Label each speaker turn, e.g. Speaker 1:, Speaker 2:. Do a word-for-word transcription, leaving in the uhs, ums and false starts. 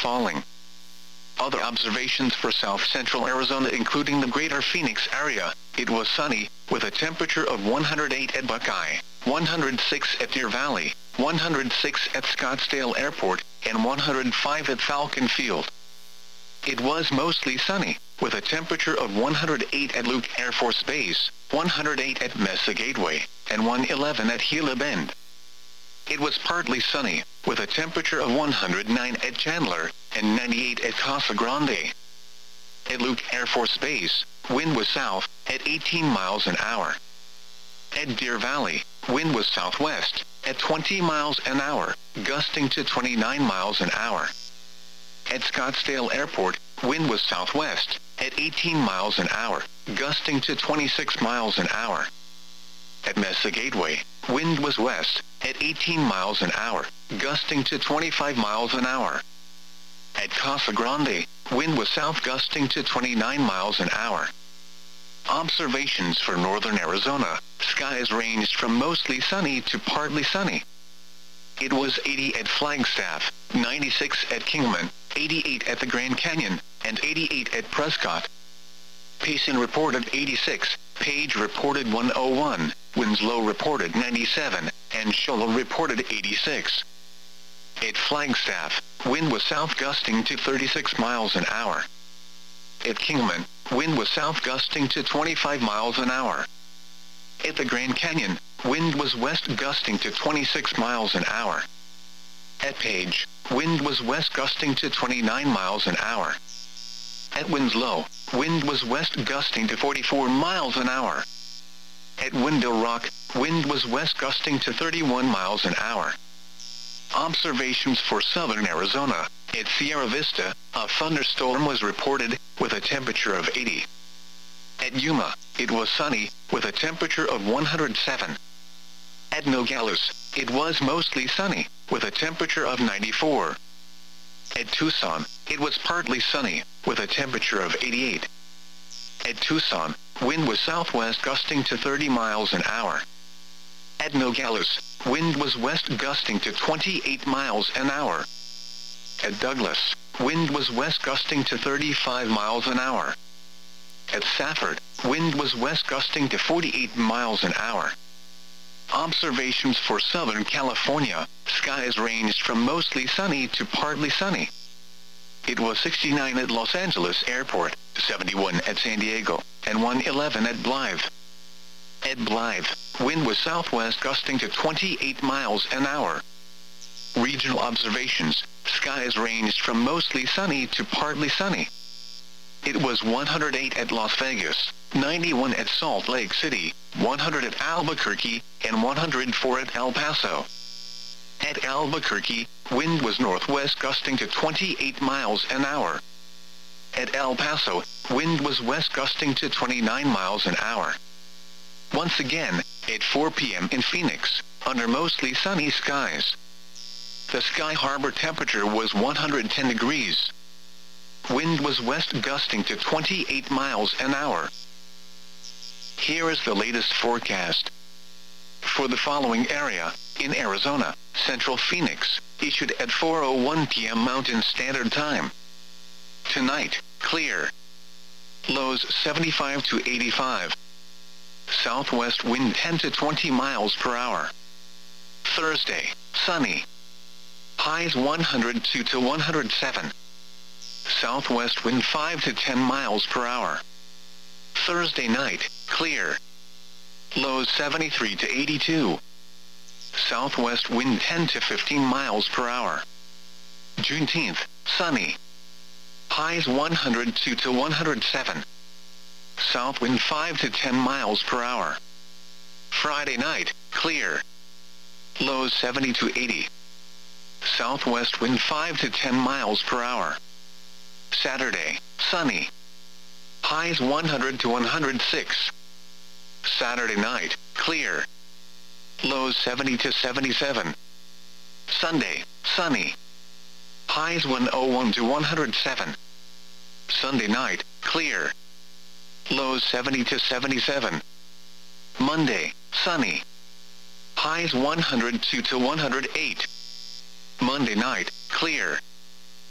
Speaker 1: falling. Other observations for south-central Arizona including the greater Phoenix area, it was sunny, with a temperature of one hundred eight at Buckeye, one hundred six at Deer Valley, one hundred six at Scottsdale Airport, and one hundred five at Falcon Field. It was mostly sunny, with a temperature of one hundred eight at Luke Air Force Base, one hundred eight at Mesa Gateway, and one hundred eleven at Gila Bend. It was partly sunny, with a temperature of one hundred nine at Chandler, and ninety-eight at Casa Grande. At Luke Air Force Base, wind was south, at eighteen miles an hour. At Deer Valley, wind was southwest, at twenty miles an hour, gusting to twenty-nine miles an hour. At Scottsdale Airport, wind was southwest, at eighteen miles an hour, gusting to twenty-six miles an hour. At Mesa Gateway, wind was west, at eighteen miles an hour, gusting to twenty-five miles an hour. At Casa Grande, wind was south gusting to twenty-nine miles an hour. Observations for northern Arizona, skies ranged from mostly sunny to partly sunny. It was eighty at Flagstaff, ninety-six at Kingman, eighty-eight at the Grand Canyon, and eighty-eight at Prescott. Payson reported eighty-six, Page reported one oh one, Winslow reported ninety-seven, and Shola reported eighty-six. At Flagstaff, wind was south gusting to thirty-six miles an hour. At Kingman, wind was south gusting to twenty-five miles an hour. At the Grand Canyon, wind was west gusting to twenty-six miles an hour. At Page, wind was west gusting to twenty-nine miles an hour. At Winslow, wind was west gusting to forty-four miles an hour. At Window Rock, wind was west gusting to thirty-one miles an hour. Observations for southern Arizona, at Sierra Vista, a thunderstorm was reported, with a temperature of eighty. At Yuma, it was sunny, with a temperature of one hundred seven. At Nogales, it was mostly sunny, with a temperature of ninety-four. At Tucson, it was partly sunny, with a temperature of eighty-eight. At Tucson, wind was southwest gusting to thirty miles an hour. At Nogales, wind was west gusting to twenty-eight miles an hour. At Douglas, wind was west gusting to thirty-five miles an hour. At Safford, wind was west gusting to forty-eight miles an hour. Observations for Southern California, skies ranged from mostly sunny to partly sunny. It was sixty-nine at Los Angeles Airport, seventy-one at San Diego, and one hundred eleven at Blythe. At Blythe, wind was southwest gusting to twenty-eight miles an hour. Regional observations, skies ranged from mostly sunny to partly sunny. It was one hundred eight at Las Vegas, ninety-one at Salt Lake City, one hundred at Albuquerque, and one hundred four at El Paso. At Albuquerque, wind was northwest gusting to twenty-eight miles an hour. At El Paso, wind was west gusting to twenty-nine miles an hour. Once again, at four p m in Phoenix, under mostly sunny skies. The Sky Harbor temperature was one hundred ten degrees. Wind was west gusting to twenty-eight miles an hour. Here is the latest forecast. For the following area, in Arizona, Central Phoenix, issued at four oh one p m Mountain Standard Time. Tonight, clear. Lows seventy-five to eighty-five. Southwest wind ten to twenty miles per hour. Thursday, sunny. Highs one hundred two to one hundred seven. Southwest wind five to ten miles per hour. Thursday night, clear. Lows seventy-three to eighty-two. Southwest wind ten to fifteen miles per hour. Juneteenth, sunny. Highs one hundred two to one hundred seven. South wind five to ten miles per hour. Friday night, clear. Lows seventy to eighty. Southwest wind five to ten miles per hour. Saturday, sunny. Highs one hundred to one hundred six. Saturday night, clear. Lows seventy to seventy-seven. Sunday, sunny. Highs one oh one to one hundred seven. Sunday night, clear. Lows seventy to seventy-seven. Monday, sunny. Highs one hundred two to one hundred eight. Monday night, clear.